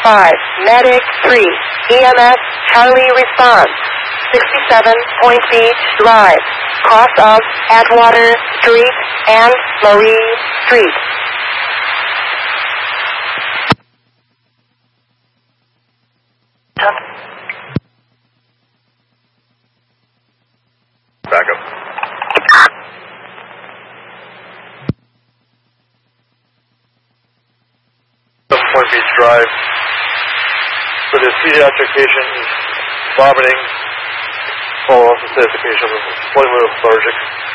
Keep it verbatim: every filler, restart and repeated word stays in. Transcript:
five, Medic three, E M S Charlie response, sixty-seven Point Beach Drive, cross of Atwater Street and Marie Street. Back up. seven Point Beach Drive. For the pediatric patient vomiting, follow up with the patient with slightly lethargic.